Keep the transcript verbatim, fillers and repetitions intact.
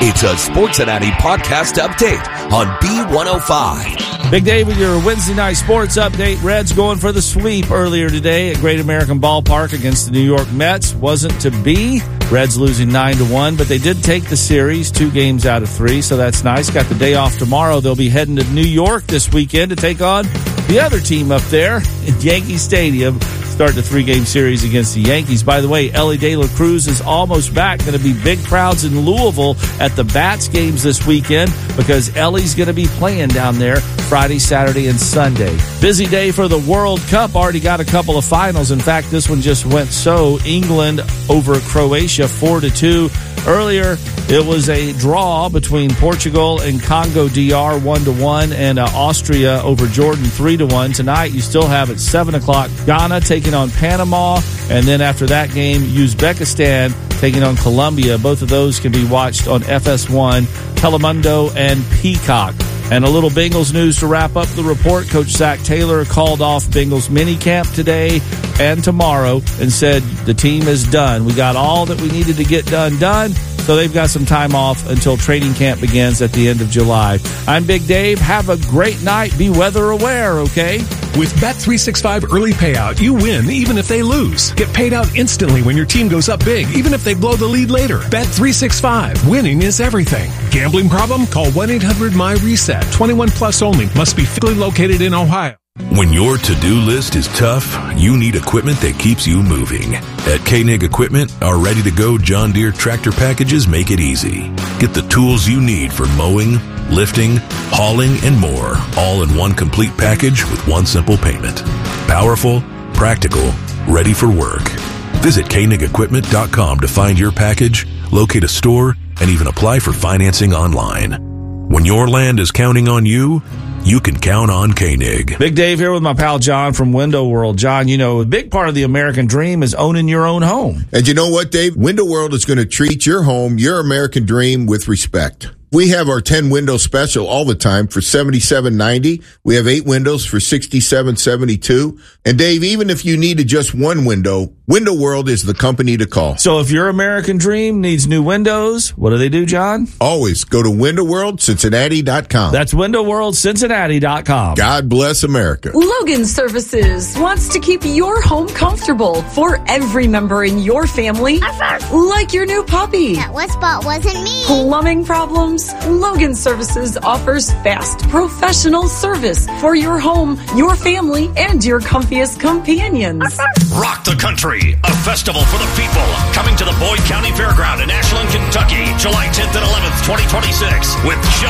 It's a Sports Cincinnati podcast update on B one oh five. Big Dave with your Wednesday night sports update. Reds going for the sweep earlier today at Great American Ballpark against the New York Mets. Wasn't to be. Reds losing nine to one, but they did take the series two games out of three, so that's nice. Got the day off tomorrow. They'll be heading to New York this weekend to take on the other team up there in Yankee Stadium. Start the three-game series against the Yankees. By the way, Elly De La Cruz is almost back. Going to be big crowds in Louisville at the Bats games this weekend because Ellie's going to be playing down there Friday, Saturday, and Sunday. Busy day for the World Cup. Already got a couple of finals. In fact, this one just went so. England over Croatia four to two. Earlier, it was a draw between Portugal and Congo D R one to one and uh, Austria over Jordan three to one. Tonight, you still have at seven o'clock Ghana taking on Panama, and then after that game, Uzbekistan taking on Colombia. Both of those can be watched on F S one, Telemundo, and Peacock. And a little Bengals news to wrap up the report. Coach Zach Taylor called off Bengals minicamp today and tomorrow and said the team is done. We got all that we needed to get done done, so they've got some time off until training camp begins at the end of July. I'm Big Dave. Have a great night. Be weather aware, okay? With Bet three sixty-five Early Payout, you win even if they lose. Get paid out instantly when your team goes up big, even if they blow the lead later. Bet three sixty-five. Winning is everything. Gambling problem? Call one eight hundred my reset. twenty-one plus only. Must be physically located in Ohio. When your to-do list is tough, you need equipment that keeps you moving. At Koenig Equipment, our ready-to-go John Deere tractor packages make it easy. Get the tools you need for mowing, lifting, hauling, and more, all in one complete package with one simple payment. Powerful, practical, ready for work. Visit Koenig Equipment dot com to find your package, locate a store, and even apply for financing online. When your land is counting on you, you can count on Koenig. Big Dave here with my pal John from Window World. John, you know, a big part of the American dream is owning your own home. And you know what, Dave? Window World is going to treat your home, your American dream, with respect. We have our ten window special all the time for seventy-seven ninety. We have eight windows for sixty-seven seventy-two. And Dave, even if you needed just one window, Window World is the company to call. So if your American dream needs new windows, what do they do, John? Always go to window world cincinnati dot com. That's window world cincinnati dot com. God bless America. Logan Services wants to keep your home comfortable for every member in your family, like your new puppy. That wet spot wasn't me. Plumbing problems? Logan Services offers fast, professional service for your home, your family, and your comfiest companions. Rock the Country, a festival for the people, coming to the Boyd County Fairground in Ashland, Kentucky, July tenth and eleventh, twenty twenty-six, with John